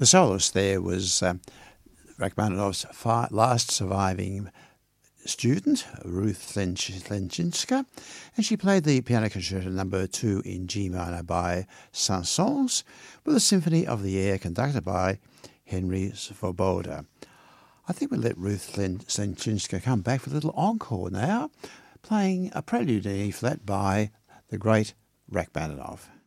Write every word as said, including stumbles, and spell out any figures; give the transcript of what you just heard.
The soloist there was um, Rachmaninoff's fi- last surviving student, Ruth Lenchinska, and she played the Piano Concerto Number Two in G minor by Saint-Saëns with a Symphony of the Air conducted by Henry Svoboda. I think we'll let Ruth Lenchinska come back for a little encore now, playing a prelude in E flat by the great Rachmaninoff.